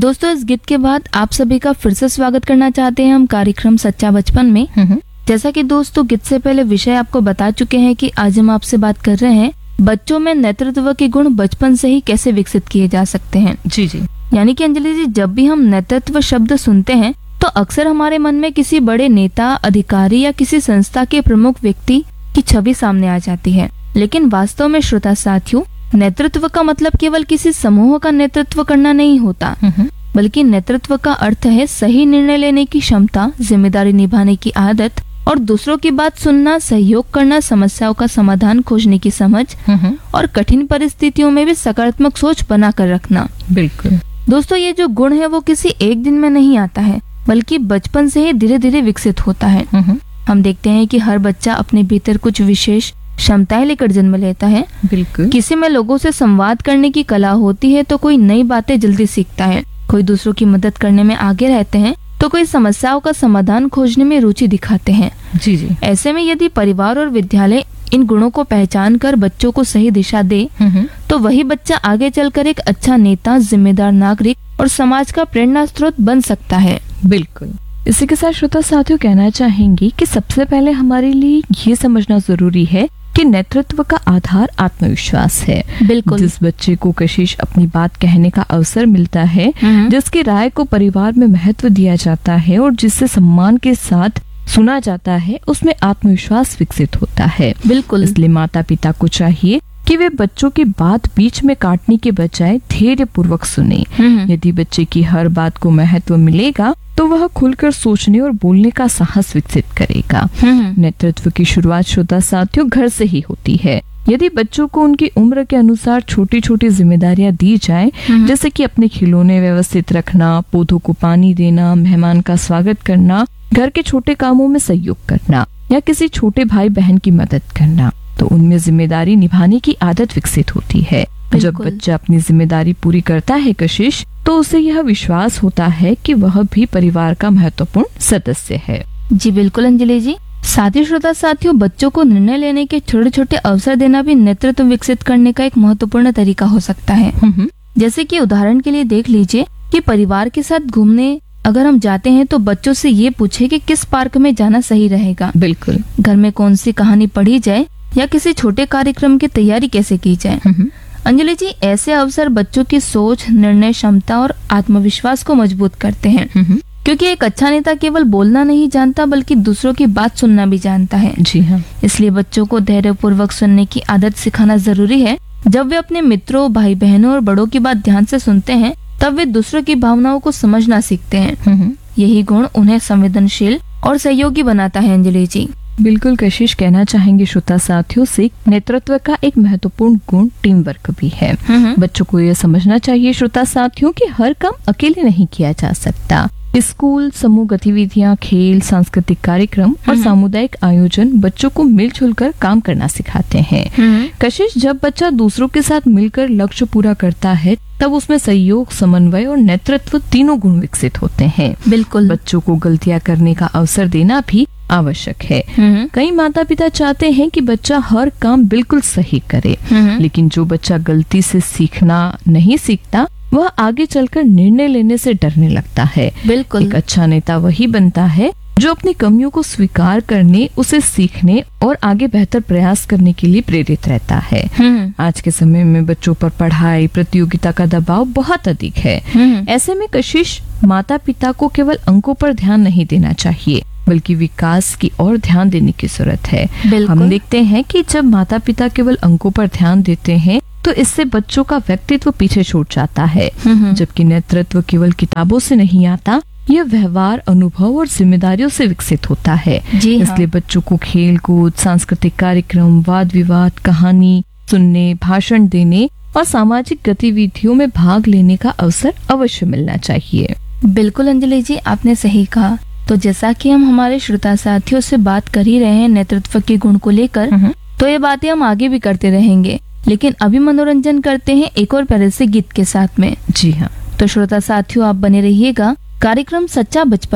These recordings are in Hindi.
दोस्तों, इस गीत के बाद आप सभी का फिर से स्वागत करना चाहते हैं हम कार्यक्रम सच्चा बचपन में। जैसा कि दोस्तों गीत से पहले विषय आपको बता चुके हैं कि आज हम आपसे बात कर रहे हैं बच्चों में नेतृत्व के गुण बचपन से ही कैसे विकसित किए जा सकते हैं। जी जी। यानी कि अंजलि जी, जब भी हम नेतृत्व शब्द सुनते हैं तो अक्सर हमारे मन में किसी बड़े नेता, अधिकारी या किसी संस्था के प्रमुख व्यक्ति की छवि सामने आ जाती है। लेकिन वास्तव में श्रोता साथियों, नेतृत्व का मतलब केवल किसी समूह का नेतृत्व करना नहीं होता, बल्कि नेतृत्व का अर्थ है सही निर्णय लेने की क्षमता, जिम्मेदारी निभाने की आदत और दूसरों की बात सुनना, सहयोग करना, समस्याओं का समाधान खोजने की समझ और कठिन परिस्थितियों में भी सकारात्मक सोच बना कर रखना। बिल्कुल दोस्तों, ये जो गुण है वो किसी एक दिन में नहीं आता है, बल्कि बचपन से ही धीरे धीरे विकसित होता है। हम देखते हैं कि हर बच्चा अपने भीतर कुछ विशेष क्षमताएं लेकर जन्म लेता है। बिल्कुल। किसी में लोगों से संवाद करने की कला होती है, तो कोई नई बातें जल्दी सीखता है, कोई दूसरों की मदद करने में आगे रहते हैं, तो कोई समस्याओं का समाधान खोजने में रुचि दिखाते हैं। जी जी। ऐसे में यदि परिवार और विद्यालय इन गुणों को पहचान कर बच्चों को सही दिशा दे, तो वही बच्चा आगे चलकर एक अच्छा नेता, जिम्मेदार नागरिक और समाज का प्रेरणा स्रोत बन सकता है। बिल्कुल। इसी के साथ श्रोता साथियों कहना चाहेंगी कि सबसे पहले हमारे लिए ये समझना जरूरी है कि नेतृत्व का आधार आत्मविश्वास है। बिल्कुल। जिस बच्चे को कशिश अपनी बात कहने का अवसर मिलता है, जिसकी राय को परिवार में महत्व दिया जाता है और जिससे सम्मान के साथ सुना जाता है, उसमें आत्मविश्वास विकसित होता है। बिल्कुल। इसलिए माता पिता को चाहिए कि वे बच्चों की बात बीच में काटने के बजाय धैर्य पूर्वक सुने। यदि बच्चे की हर बात को महत्व मिलेगा तो वह खुलकर सोचने और बोलने का साहस विकसित करेगा। नेतृत्व की शुरुआत श्रोता साथियों घर से ही होती है। यदि बच्चों को उनकी उम्र के अनुसार छोटी छोटी जिम्मेदारियां दी जाए, जैसे कि अपने खिलौने व्यवस्थित रखना, पौधों को पानी देना, मेहमान का स्वागत करना, घर के छोटे कामों में सहयोग करना या किसी छोटे भाई बहन की मदद करना, तो उनमें जिम्मेदारी निभाने की आदत विकसित होती है। जब बच्चा अपनी जिम्मेदारी पूरी करता है कशिश, तो उसे यह विश्वास होता है कि वह भी परिवार का महत्वपूर्ण सदस्य है। जी बिल्कुल अंजलि जी। साथी श्रोता साथियों, बच्चों को निर्णय लेने के छोटे छोटे अवसर देना भी नेतृत्व विकसित करने का एक महत्वपूर्ण तरीका हो सकता है। जैसे कि उदाहरण के लिए देख लीजिए कि परिवार के साथ घूमने अगर हम जाते हैं तो बच्चों से ये पूछे कि किस पार्क में जाना सही रहेगा। बिल्कुल। घर में कौन सी कहानी पढ़ी जाए या किसी छोटे कार्यक्रम की तैयारी कैसे की जाए। अंजलि जी, ऐसे अवसर बच्चों की सोच, निर्णय क्षमता और आत्मविश्वास को मजबूत करते हैं। क्योंकि एक अच्छा नेता केवल बोलना नहीं जानता, बल्कि दूसरों की बात सुनना भी जानता है। जी हाँ। इसलिए बच्चों को धैर्यपूर्वक सुनने की आदत सिखाना जरूरी है। जब वे अपने मित्रों, भाई बहनों और बड़ों की बात ध्यान से सुनते हैं, तब वे दूसरों की भावनाओं को समझना सीखते हैं। यही गुण उन्हें संवेदनशील और सहयोगी बनाता है। अंजलि जी बिल्कुल कशिश, कहना चाहेंगे श्रोता साथियों से नेतृत्व का एक महत्वपूर्ण गुण टीम वर्क भी है। बच्चों को यह समझना चाहिए श्रोता साथियों कि हर काम अकेले नहीं किया जा सकता। स्कूल, समूह गतिविधियां, खेल, सांस्कृतिक कार्यक्रम और सामुदायिक आयोजन बच्चों को मिलजुल कर काम करना सिखाते हैं। कशिश, जब बच्चा दूसरों के साथ मिलकर लक्ष्य पूरा करता है, तब उसमें सहयोग, समन्वय और नेतृत्व तीनों गुण विकसित होते हैं। बिल्कुल। बच्चों को गलतियां करने का अवसर देना भी आवश्यक है। कई माता पिता चाहते हैं कि बच्चा हर काम बिल्कुल सही करे, लेकिन जो बच्चा गलती से सीखना नहीं सीखता, वह आगे चलकर निर्णय लेने से डरने लगता है। बिल्कुल। एक अच्छा नेता वही बनता है जो अपनी कमियों को स्वीकार करने, उसे सीखने और आगे बेहतर प्रयास करने के लिए प्रेरित रहता है। आज के समय में बच्चों पर पढ़ाई, प्रतियोगिता का दबाव बहुत अधिक है। ऐसे में कशिश, माता पिता को केवल अंकों पर ध्यान नहीं देना चाहिए, बल्कि विकास की ओर ध्यान देने की जरूरत है। हम देखते हैं कि जब माता पिता केवल अंकों पर ध्यान देते हैं, तो इससे बच्चों का व्यक्तित्व पीछे छूट जाता है। जबकि नेतृत्व केवल किताबों से नहीं आता, यह व्यवहार, अनुभव और जिम्मेदारियों से विकसित होता है। इसलिए बच्चों को खेल कूद, सांस्कृतिक कार्यक्रम, वाद विवाद, कहानी सुनने, भाषण देने और सामाजिक गतिविधियों में भाग लेने का अवसर अवश्य मिलना चाहिए। बिल्कुल अंजलि जी, आपने सही कहा। तो जैसा कि हम हमारे श्रोता साथियों से बात कर ही रहे हैं नेतृत्व के गुण को लेकर, तो ये बातें हम आगे भी करते रहेंगे, लेकिन अभी मनोरंजन करते हैं एक और प्यारे से गीत के साथ में। जी हाँ। तो श्रोता साथियों, आप बने रहिएगा कार्यक्रम सच्चा बचपन में।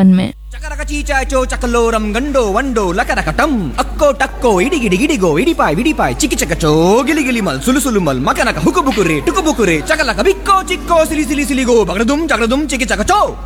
చకరక చీచాచో చకలోరం గండో వండో లకరకటం అక్కో టక్కో ఇడిగిడి గిడిగో ఇడిపాయ్ విడిపాయ్ చికిచకచో గిలిగిలి మల్ సులుసులు మల్ మకనక హుకుబుకురే టుకుబుకురే చకలక బిక్కో చిక్కో సిలి సిలి సిలిగో బగడదుం చగడదుం చికిచకచో